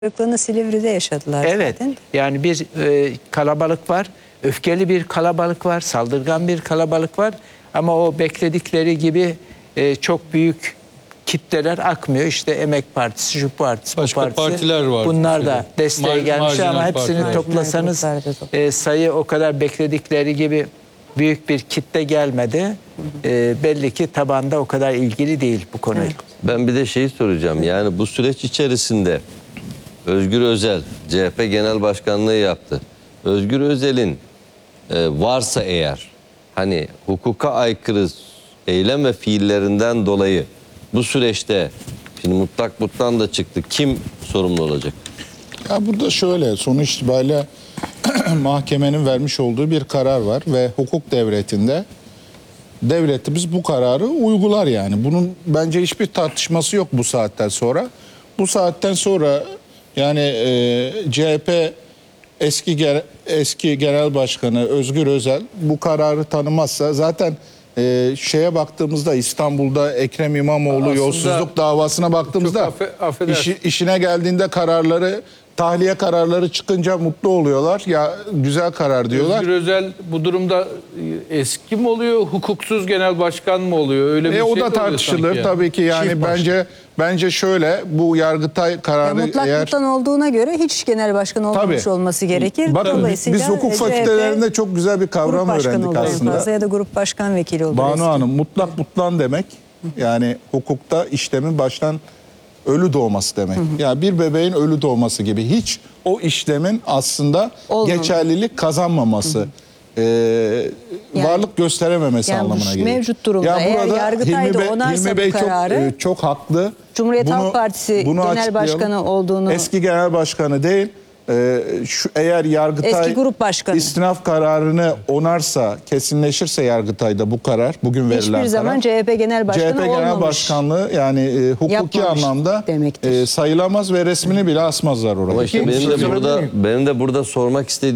kırıklığını Silivri'de yaşadılar Evet, zaten. yani bir kalabalık var, öfkeli bir kalabalık var, saldırgan bir kalabalık var. Ama o bekledikleri gibi çok büyük kitleler akmıyor. İşte Emek Partisi, şu partisi, bu Başka partisi. partiler var. Bunlar da desteğe gelmiş ama hepsini partiler. toplasanız sayı o kadar bekledikleri gibi büyük bir kitle gelmedi. Belli ki tabanda o kadar ilgili değil bu konuyla. Evet. Ben bir de şeyi soracağım. Yani bu süreç içerisinde Özgür Özel CHP Genel Başkanlığı yaptı. Özgür Özel'in varsa eğer hani hukuka aykırı eylem ve fiillerinden dolayı bu süreçte şimdi mutlaktan da çıktı. Kim sorumlu olacak? Ya burada şöyle sonuç itibariyle mahkemenin vermiş olduğu bir karar var ve hukuk devletinde devletimiz bu kararı uygular yani. Bunun bence hiçbir tartışması yok bu saatten sonra. Bu saatten sonra yani CHP eski genel başkanı Özgür Özel bu kararı tanımazsa zaten şeye baktığımızda İstanbul'da Ekrem İmamoğlu Aslında yolsuzluk davasına baktığımızda işine geldiğinde kararları tahliye kararları çıkınca mutlu oluyorlar. Ya güzel karar diyorlar. Özgür Özel bu durumda eski mi oluyor, hukuksuz genel başkan mı oluyor? Öyle bir şey O de da oluyor tartışılır sanki tabii ki yani bence şöyle bu Yargıtay kararı mutlaklıktan olduğuna göre hiç genel başkan olmamış olması gerekir. Bakın Dolayısıyla biz hukuk fakültelerinde çok güzel bir kavram öğrendik aslında. Ya da grup başkan vekili olur. Banu Hanım mutlak mutlan demek yani hukukta işlemin baştan ölü doğması demek. Yani bir bebeğin ölü doğması gibi hiç o işlemin aslında geçerlilik kazanmaması. Varlık gösterememesi anlamına geliyor. Mevcut durumda eğer Yargıtay da onarsa Hilmi Bey bu kararı çok haklı. Cumhuriyet Halk Partisi genel başkanı olduğunu eski genel başkanı değil. Eğer Yargıtay eski grup başkanı istinaf kararını onarsa, kesinleşirse Yargıtay'da bu karar, bugün verilen karar. Hiçbir zaman CHP genel başkanı CHP olmamış. genel başkanlığı yani hukuki Yapmamış anlamda sayılamaz ve resmini bile asmazlar orada. Ama işte benim de burada sormak istediğim